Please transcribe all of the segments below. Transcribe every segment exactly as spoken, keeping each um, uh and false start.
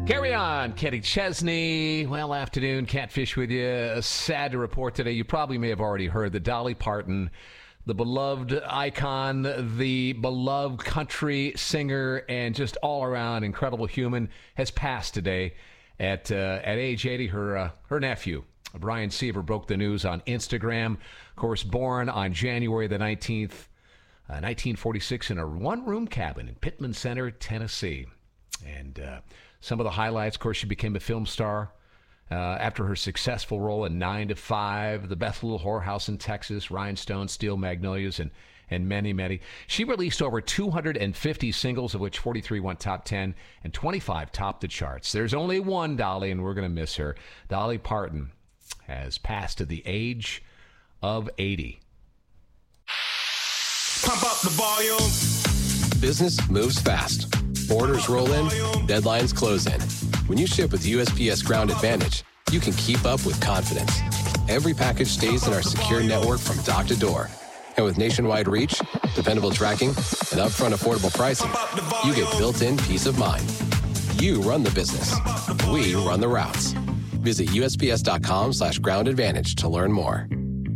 Carry on, Kenny Chesney. Well, afternoon, Catfish with you. Sad to report today, you probably may have already heard that Dolly Parton, the beloved icon, the beloved country singer, and just all-around incredible human, has passed today at uh, at age eighty. Her uh, her nephew, Brian Seaver, broke the news on Instagram. Of course, born on January the nineteenth, uh, nineteen forty-six, in a one-room cabin in Pittman Center, Tennessee. And uh, some of the highlights, of course, she became a film star uh, after her successful role in Nine to Five, The Beth Little Whorehouse in Texas, Rhinestones, Steel Magnolias, and and many, many. She released over two hundred fifty singles, of which forty-three went top ten and twenty-five topped the charts. There's only one Dolly, and we're going to miss her. Dolly Parton has passed at the age of eighty. Pump up the volume. Business moves fast. Orders roll in, deadlines close in. When you ship with U S P S Ground Advantage, you can keep up with confidence. Every package stays in our secure network from dock to door. And with nationwide reach, dependable tracking, and upfront affordable pricing, you get built-in peace of mind. You run the business. We run the routes. Visit U S P S dot com slash ground advantage to learn more.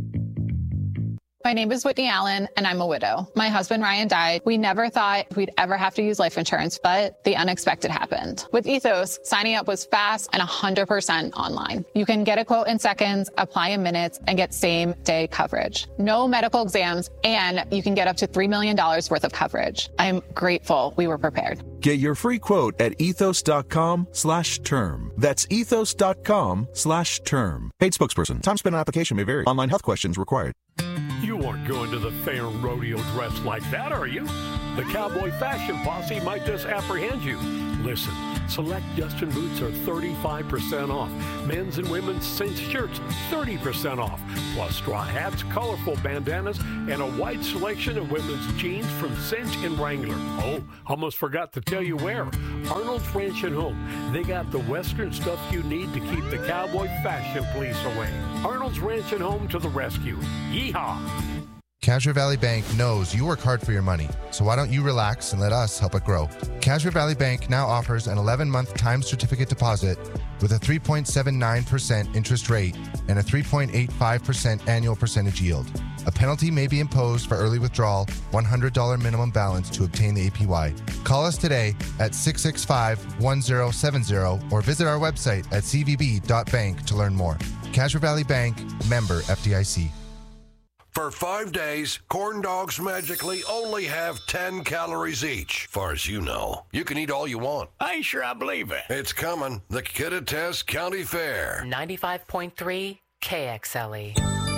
My name is Whitney Allen, and I'm a widow. My husband, Ryan, died. We never thought we'd ever have to use life insurance, but the unexpected happened. With Ethos, signing up was fast and one hundred percent online. You can get a quote in seconds, apply in minutes, and get same-day coverage. No medical exams, and you can get up to three million dollars worth of coverage. I'm grateful we were prepared. Get your free quote at ethos dot com slash term. That's ethos dot com slash term. Paid spokesperson. Time spent on application may vary. Online health questions required. You aren't going to the fair rodeo dressed like that, are you? The Cowboy Fashion Posse might just apprehend you. Listen, select Justin boots are thirty-five percent off. Men's and women's cinch shirts, thirty percent off. Plus straw hats, colorful bandanas, and a wide selection of women's jeans from Cinch and Wrangler. Oh, almost forgot to tell you where. Arnold's Ranch and Home. They got the Western stuff you need to keep the Cowboy Fashion Police away. Arnold's Ranch and Home to the rescue. Yeehaw! Cashmere Valley Bank knows you work hard for your money, so why don't you relax and let us help it grow? Cashmere Valley Bank now offers an eleven-month time certificate deposit with a three point seven nine percent interest rate and a three point eight five percent annual percentage yield. A penalty may be imposed for early withdrawal, one hundred dollars minimum balance to obtain the A P Y. Call us today at six six five, one zero seven zero or visit our website at c v b dot bank to learn more. Cashmere Valley Bank, member F D I C. For five days, corn dogs magically only have ten calories each. Far as you know, you can eat all you want. I ain't sure I believe it. It's coming. The Kittitas County Fair. ninety-five point three K X L E.